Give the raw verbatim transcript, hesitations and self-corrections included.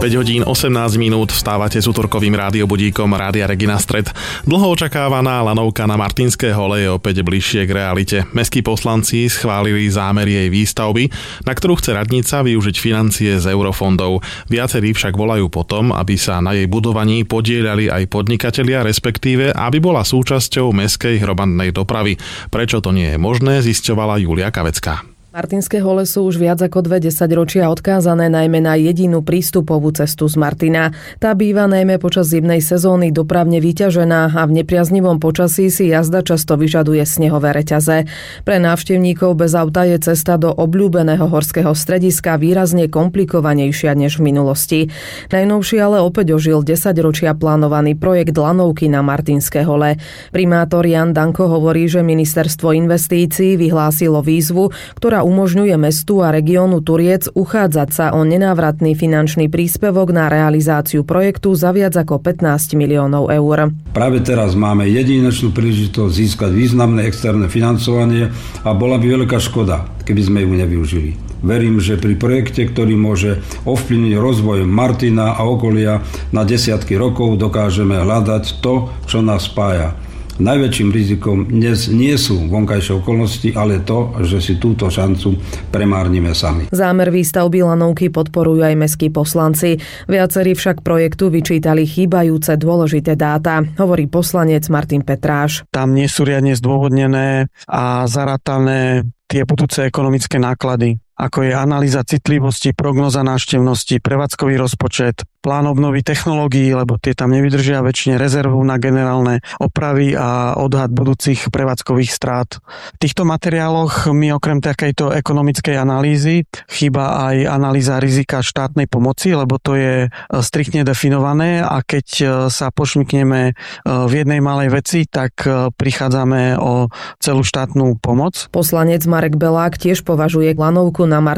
päť hodín osemnásť minút vstávate s útorkovým rádiobudíkom Rádia Regina Stred. Dlho očakávaná lanovka na Martinské hole je opäť bližšie k realite. Mestskí poslanci schválili zámer jej výstavby, na ktorú chce radnica využiť financie z eurofondov. Viacerí však volajú potom, aby sa na jej budovaní podieľali aj podnikatelia, respektíve aby bola súčasťou mestskej hromadnej dopravy. Prečo to nie je možné, zisťovala Julia Kavecká. Martinské hole sú už viac ako dve desaťročia odkázané najmä na jedinú prístupovú cestu z Martina. Tá býva najmä počas zimnej sezóny dopravne vyťažená a v nepriaznivom počasí si jazda často vyžaduje snehové reťaze. Pre návštevníkov bez auta je cesta do obľúbeného horského strediska výrazne komplikovanejšia než v minulosti. Najnovšie ale opäť ožil desaťročia plánovaný projekt lanovky na Martinské hole. Primátor Jan Danko hovorí, že ministerstvo investícií vyhlásilo výzvu, ktorá umožňuje mestu a regiónu Turiec uchádzať sa o nenávratný finančný príspevok na realizáciu projektu za viac ako pätnásť miliónov eur. Práve teraz máme jedinečnú príležitosť získať významné externé financovanie a bola by veľká škoda, keby sme ju nevyužili. Verím, že pri projekte, ktorý môže ovplyvniť rozvoj Martina a okolia na desiatky rokov, dokážeme hľadať to, čo nás spája. Najväčším rizikom dnes nie sú vonkajšie okolnosti, ale to, že si túto šancu premárnime sami. Zámer výstavby lanovky podporujú aj mestskí poslanci. Viacerí však projektu vyčítali chýbajúce dôležité dáta, hovorí poslanec Martin Petráš. Tam nie sú riadne zdôvodnené a zarátané tie budúce ekonomické náklady, ako je analýza citlivosti, prognoza návštevnosti, prevádzkový rozpočet, plán obnovy technológií, lebo tie tam nevydržia väčšine, rezervu na generálne opravy a odhad budúcich prevádzkových strát. V týchto materiáloch mi okrem takejto ekonomickej analýzy chýba aj analýza rizika štátnej pomoci, lebo to je striktne definované a keď sa pošmykneme v jednej malej veci, tak prichádzame o celú štátnu pomoc. Poslanec Marek Belák tiež považuje lanovku na